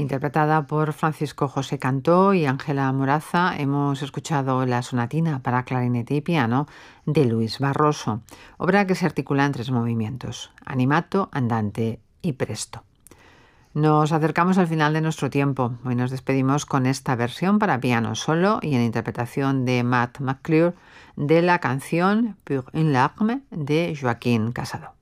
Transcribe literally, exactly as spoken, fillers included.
interpretada por Francisco José Cantó y Ángela Moraza. Hemos escuchado la sonatina para clarinete y piano de Luis Barroso, obra que se articula en tres movimientos: animato, andante y presto. Nos acercamos al final de nuestro tiempo. Hoy nos despedimos con esta versión para piano solo y en interpretación de Matt McClure de la canción Pour une larme de Joaquín Casado.